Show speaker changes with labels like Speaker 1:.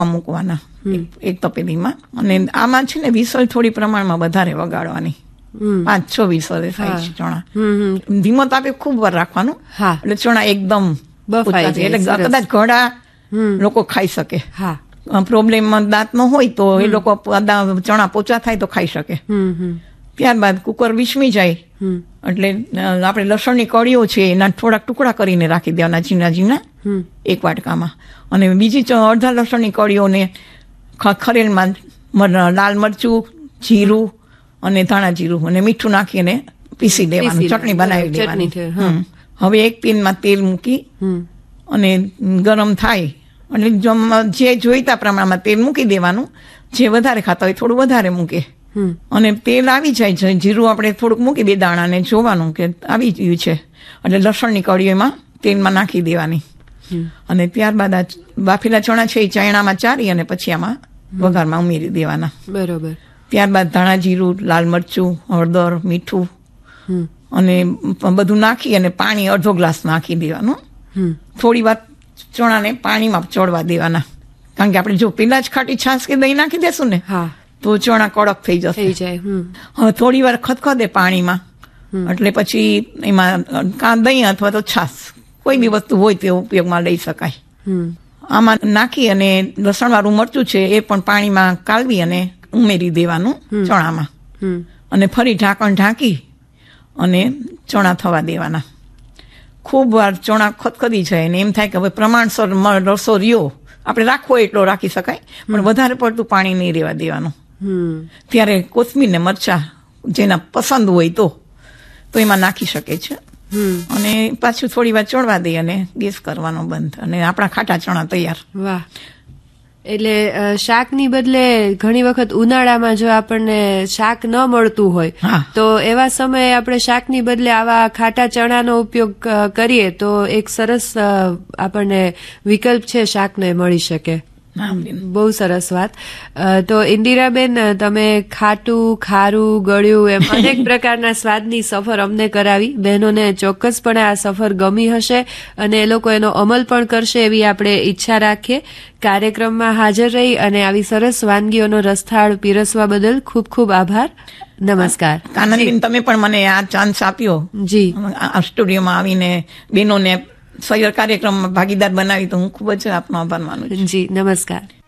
Speaker 1: મૂકવાના એક તપેલીમાં, અને આમાં છે ને વિસલ થોડી પ્રમાણમાં વધારે વગાડવાની, 5-6 વિસલે થાય છે ચણા. ધીમો તાપે ખૂબ વાર રાખવાનું, એટલે ચણા એકદમ એટલે કદાચ ઘડા લોકો ખાઈ શકે. પ્રોબ્લેમ દાંત નો હોય તો એ લોકો ચણા પોચા થાય તો ખાઈ શકે. ત્યારબાદ કુકર વિસમી જાય એટલે આપણે લસણની કળીઓ છે એના થોડાક ટુકડા કરીને રાખી દેવાના ઝીણા ઝીણા એક વાટકામાં, અને બીજી અડધા લસણની કળીઓને ખરેલમાં લાલ મરચું, જીરું અને ધાણા જીરું અને મીઠું નાખીને પીસી દેવાનું, ચટણી બનાવી દેવાની. હવે એક પેનમાં તેલ મૂકી અને ગરમ થાય એટલે જે જોઈતા પ્રમાણમાં તેલ મૂકી દેવાનું. જે વધારે ખાતા હોય થોડું વધારે મૂકે, અને તેલ આવી જાય, જીરું આપણે થોડુંક મૂકી 2 દાણાને જોવાનું કે આવી ગયું છે એટલે લસણની કળીઓ એમાં તેલમાં નાખી દેવાની. અને ત્યારબાદ આ બાફેલા ચણા છે એ ચાયણામાં ચારી અને પછી આમાં વઘારમાં ઉમેરી દેવાના.
Speaker 2: બરોબર.
Speaker 1: ત્યારબાદ ધાણા જીરું, લાલ મરચું, હળદર, મીઠું અને બધું નાખી અને પાણી અડધો ગ્લાસ નાખી દેવાનું. થોડી વાર ચણાને પાણીમાં ચોળવા દેવાના, કારણ કે આપણે જો પેલા જ ખાટી છાશ કે દહીં નાખી દેશું ને તો ચણા કડક થઈ જશે. હવે થોડી વાર ખદખદે પાણીમાં એટલે પછી એમાં દહીં અથવા તો છાશ કોઈ બી વસ્તુ હોય તે ઉપયોગમાં લઈ શકાય. આમાં નાખી અને લસણ વાળું મરચું છે એ પણ પાણીમાં કાલવી અને ઉમેરી દેવાનું ચણામાં, અને ફરી ઢાંકણ ઢાંકી અને ચણા થવા દેવાના. ખૂબ વાર ચણા ખદખદી જાય ને એમ થાય કે હવે પ્રમાણસર રસો રહ્યો, આપણે રાખવો એટલો રાખી શકાય પણ વધારે પડતું પાણી નહીં રહેવા દેવાનું. ત્યારે કોથમીર ને મરચા જેના પસંદ હોય તો એમાં નાખી શકે છે, અને પાછું થોડી વાર ચોળવા દે અને ગેસ કરવાનો બંધ, અને આપણા ખાટા ચણા તૈયાર.
Speaker 2: વાહ. એટલે શાકની બદલે ઘણી વખત ઉનાળામાં જો આપણને શાક ન મળતું હોય તો એવા સમયે આપણે શાકની બદલે આવા ખાટા ચણાનો ઉપયોગ કરીએ તો એક સરસ આપણને વિકલ્પ છે શાકને મળી શકે. બહુ સરસ વાત. તો ઇન્દિરાબેન, તમે ખાટું, ખારું, ગળ્યું એમ અનેક પ્રકારના સ્વાદની સફર અમને કરાવી. બહેનોને ચોક્કસપણે આ સફર ગમી હશે અને એ લોકો એનો અમલ પણ કરશે એવી આપણે ઈચ્છા રાખીએ. કાર્યક્રમમાં હાજર રહી અને આવી સરસ વાનગીઓનો રસથાળ પીરસવા બદલ ખૂબ ખૂબ આભાર. નમસ્કાર.
Speaker 1: આનંદબેન, તમે પણ મને આ ચાન્સ આપ્યો
Speaker 2: જી
Speaker 1: આ સ્ટુડિયોમાં આવીને બહેનોને કાર્યક્રમમાં ભાગીદાર બનાવી, તો હું ખૂબ જ આપનો આભાર માનું છું.
Speaker 2: જી નમસ્કાર.